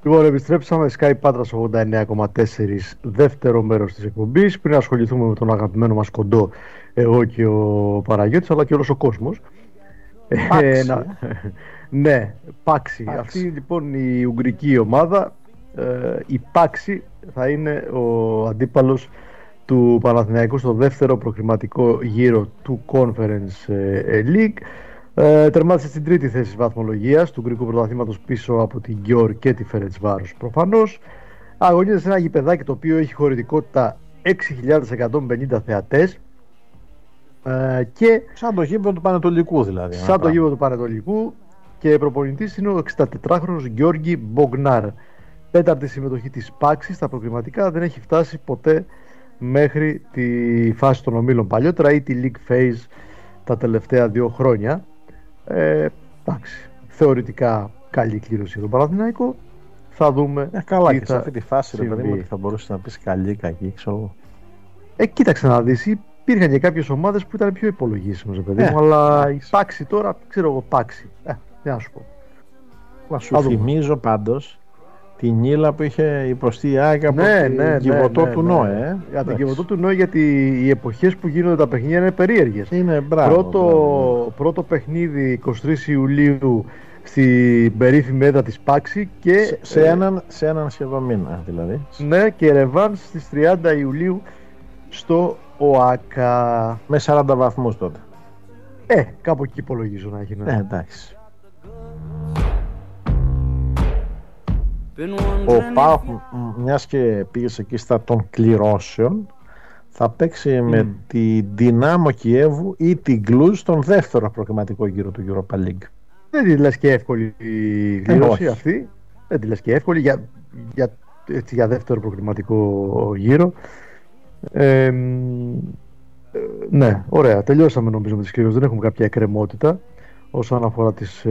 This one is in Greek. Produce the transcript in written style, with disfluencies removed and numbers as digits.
Λοιπόν, επιστρέψαμε Sky Pátras 89,4, δεύτερο μέρος της εκπομπής. Πριν ασχοληθούμε με τον αγαπημένο μας κοντό, εγώ και ο Παναγιώτης, αλλά και όλος ο κόσμος. Ναι, Πάξη. Αυτή λοιπόν η ουγγρική ομάδα, η Πάξη, θα είναι ο αντίπαλος του Παναθηναϊκού στο δεύτερο προκριματικό γύρο του Conference League. Τερμάτισε στην τρίτη θέση της βαθμολογίας του Ουγγρικού πρωταθλήματος, πίσω από την Γκιόρ και τη Φερεντσβάρος προφανώς. Αγωνίζεται σε ένα γηπεδάκι το οποίο έχει χωρητικότητα 6.150 θεατές, και σαν το γήπεδο του Πανετολικού δηλαδή. Σαν το γήπεδο του Πανετολικού, και προπονητής είναι ο 64χρονος Γιώργη Μπογκνάρ. Τέταρτη συμμετοχή της Πάξης στα προκριματικά, δεν έχει φτάσει ποτέ μέχρι τη φάση των ομίλων παλιότερα ή τη League Phase τα τελευταία 2 χρόνια. Εντάξει, θεωρητικά καλή κλήρωση για τον Παναθηναϊκό. Θα δούμε. Καλά, τι και σε αυτή τη φάση ρε παιδί μου, θα μπορούσε να πεις καλή, κακή, ξέρω. Κοίταξε να δεις, υπήρχαν και κάποιες ομάδες που ήταν πιο υπολογίσιμες, παιδί μου, αλλά η Πάξη τώρα, ξέρω εγώ, Πάξη. Τι να σου πω. Να σου θυμίζω πάντως την ήλα που είχε υποστεί η ΑΕΚ από την Κιβωτό του Νόε. Για την Κιβωτό του Νόε, γιατί οι εποχές που γίνονται τα παιχνίδια είναι περίεργες. Είναι μπράβο. Πρώτο παιχνίδι 23 Ιουλίου στην περίφημη έδρα της Πάξη και σε έναν σχεδόν μήνα δηλαδή. Ναι, και ρεβάν στις 30 Ιουλίου στο ΟΑΚΑ. Με 40 βαθμούς τότε. Κάπου εκεί υπολογίζω να έχει. Εντάξει. Ο ΠΑΟΚ, μιας και πήγες εκεί στα των κληρώσεων, θα παίξει με τη Δυνάμο Κιέβου ή την Κλουζ στον δεύτερο προκριματικό γύρο του Europa League. Δεν τη λες και εύκολη η κλήρωση αυτή. Δεν τη λες και εύκολη για δεύτερο προκριματικό γύρο. Ναι, ωραία. Τελειώσαμε νομίζω με τις κλήρωσες. Δεν έχουμε κάποια εκκρεμότητα όσον αφορά τις